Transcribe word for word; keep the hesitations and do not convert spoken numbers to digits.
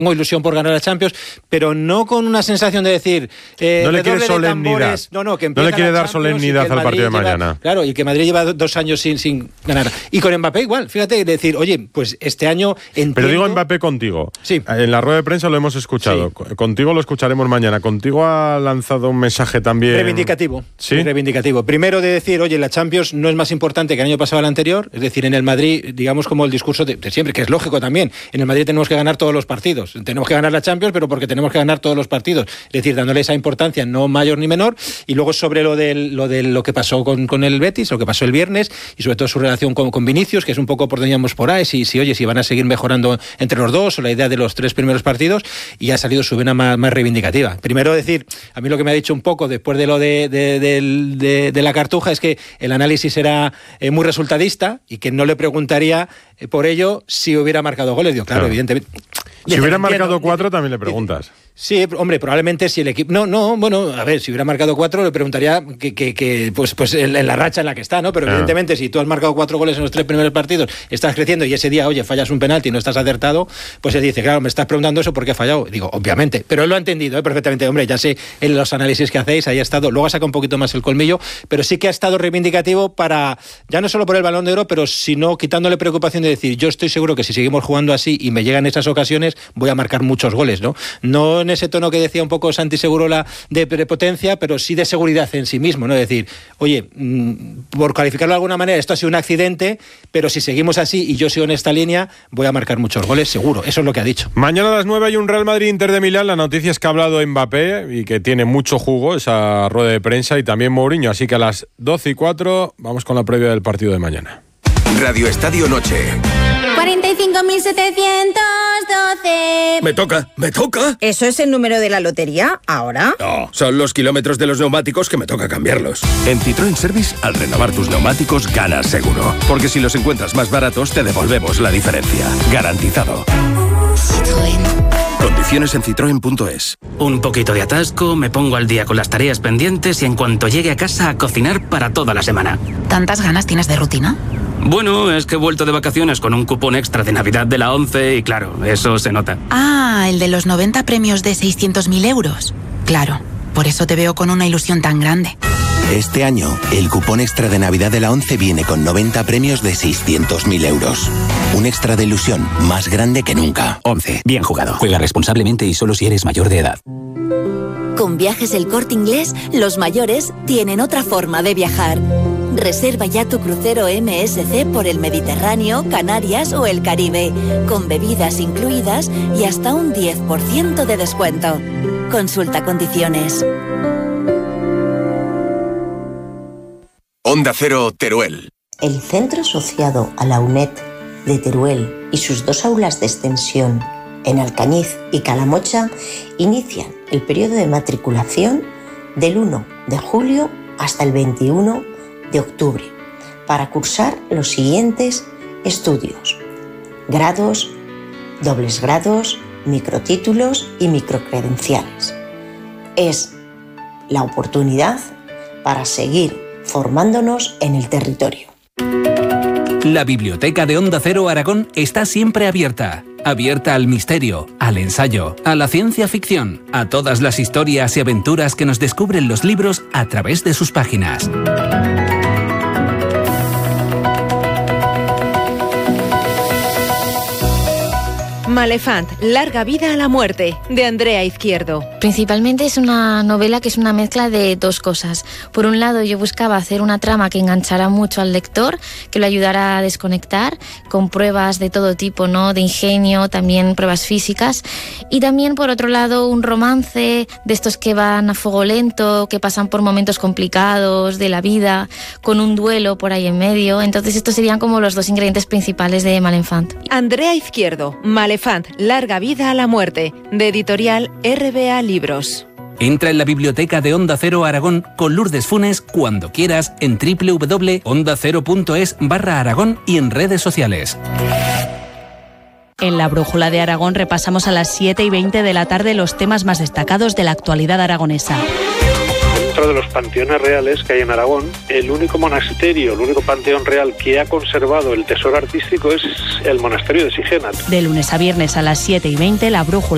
Tengo ilusión por ganar la Champions, pero no con una sensación de decir... Eh, no le quiere solemnidad. Tambores, no, no, que no le quiere dar solemnidad al partido de lleva, mañana. Claro, y que Madrid lleva dos años sin, sin ganar. Y con Mbappé igual, fíjate, decir, oye, pues este año... Entiendo... Pero digo Mbappé contigo. Sí. En la rueda de prensa lo hemos escuchado. Sí. Contigo lo escucharemos mañana. Contigo ha lanzado un mensaje también... Reivindicativo. ¿Sí? Reivindicativo. Primero de decir, oye, la Champions no es más importante que el año pasado al anterior. Es decir, en el Madrid, digamos como el discurso de, de siempre, que es lógico también. En el Madrid tenemos que ganar todos los partidos. Tenemos que ganar la Champions, pero porque tenemos que ganar todos los partidos. Es decir, dándole esa importancia, no mayor ni menor. Y luego sobre lo de lo, de lo que pasó con, con el Betis, lo que pasó el viernes, y sobre todo su relación con, con Vinicius, que es un poco por donde íbamos por ahí, si, si oye, si van a seguir mejorando entre los dos, o la idea de los tres primeros partidos, y ha salido su vena más, más reivindicativa. Primero decir, a mí lo que me ha dicho un poco después de lo de, de, de, de, de la Cartuja es que el análisis era eh, muy resultadista y que no le preguntaría eh, por ello si hubiera marcado goles. Digo, claro, claro. evidentemente... Si hubiera marcado cuatro, también le preguntas. Sí, hombre, probablemente si el equipo... No, no, bueno, a ver, si hubiera marcado cuatro, le preguntaría que, que, que pues, pues en la racha en la que está, ¿no? Pero ah. evidentemente, si tú has marcado cuatro goles en los tres primeros partidos, estás creciendo y ese día, oye, fallas un penalti y no estás acertado, pues él dice, claro, me estás preguntando eso porque he fallado. Digo, obviamente, pero él lo ha entendido ¿eh? perfectamente. Hombre, ya sé en los análisis que hacéis, ahí ha estado, luego ha sacado un poquito más el colmillo, pero sí que ha estado reivindicativo para, ya no solo por el Balón de Oro, pero sino quitándole preocupación de decir, yo estoy seguro que si seguimos jugando así y me llegan esas ocasiones, voy a marcar muchos goles, ¿no? No en ese tono que decía un poco Santi Segurola de prepotencia, pero sí de seguridad en sí mismo, ¿no? Es decir, oye, mmm, por calificarlo de alguna manera, esto ha sido un accidente, pero si seguimos así y yo sigo en esta línea, voy a marcar muchos goles, seguro. Eso es lo que ha dicho. Mañana a las nueve hay un Real Madrid-Inter de Milán. La noticia es que ha hablado Mbappé y que tiene mucho jugo esa rueda de prensa, y también Mourinho. Así que a las doce y cuatro vamos con la previa del partido de mañana. Radio Estadio Noche. cuarenta y cinco mil setecientos doce. Me toca, me toca. ¿Eso es el número de la lotería ahora? No, son los kilómetros de los neumáticos que me toca cambiarlos. En Citroën Service, al renovar tus neumáticos, ganas seguro. Porque si los encuentras más baratos, te devolvemos la diferencia. Garantizado. Citroën. Condiciones en citroen punto es. Un poquito de atasco, me pongo al día con las tareas pendientes y en cuanto llegue a casa a cocinar para toda la semana. ¿Tantas ganas tienes de rutina? Bueno, es que he vuelto de vacaciones con un cupón extra de Navidad de la ONCE y claro, eso se nota. Ah, el de los noventa premios de seiscientos mil euros. Claro, por eso te veo con una ilusión tan grande. Este año, el cupón extra de Navidad de la ONCE viene con noventa premios de seiscientos mil euros. Un extra de ilusión más grande que nunca. ONCE, bien jugado. Juega responsablemente y solo si eres mayor de edad. Con Viajes El Corte Inglés, los mayores tienen otra forma de viajar. Reserva ya tu crucero M S C por el Mediterráneo, Canarias o el Caribe, con bebidas incluidas y hasta un diez por ciento de descuento. Consulta condiciones. Onda Cero, Teruel. El Centro Asociado a la UNED de Teruel y sus dos aulas de extensión en Alcañiz y Calamocha inician el periodo de matriculación del uno de julio hasta el veintiuno de octubre para cursar los siguientes estudios: grados, dobles grados, microtítulos y microcredenciales. Es la oportunidad para seguir formándonos en el territorio. La biblioteca de Onda Cero Aragón está siempre abierta. Abierta al misterio, al ensayo, a la ciencia ficción, a todas las historias y aventuras que nos descubren los libros a través de sus páginas. Malefant, larga vida a la muerte, de Andrea Izquierdo. Principalmente es una novela que es una mezcla de dos cosas. Por un lado, yo buscaba hacer una trama que enganchara mucho al lector, que lo ayudara a desconectar, con pruebas de todo tipo, ¿no? De ingenio, también pruebas físicas. Y también, por otro lado, un romance de estos que van a fuego lento, que pasan por momentos complicados de la vida, con un duelo por ahí en medio. Entonces, estos serían como los dos ingredientes principales de Malefant. Andrea Izquierdo, Malefant. Larga vida a la muerte, de editorial R B A Libros. Entra en la biblioteca de Onda Cero Aragón con Lourdes Funes cuando quieras en doble u doble u doble u punto onda cero punto es barra Aragón y en redes sociales. En la Brújula de Aragón repasamos a las siete y veinte de la tarde los temas más destacados de la actualidad aragonesa. Dentro de los panteones reales que hay en Aragón, el único monasterio, el único panteón real que ha conservado el tesoro artístico es el monasterio de Sigena. De lunes a viernes a las siete y veinte, la Brújula